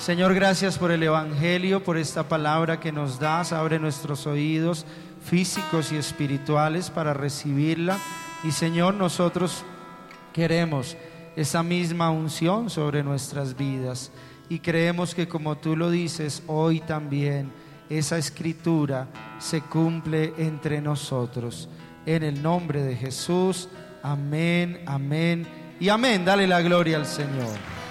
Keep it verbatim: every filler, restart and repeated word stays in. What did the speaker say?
Señor, gracias por el Evangelio, por esta palabra que nos das. Abre nuestros oídos físicos y espirituales para recibirla. Y Señor, nosotros queremos esa misma unción sobre nuestras vidas. Y creemos que, como tú lo dices, hoy también esa escritura se cumple entre nosotros. En el nombre de Jesús, amén, amén y amén. Dale la gloria al Señor.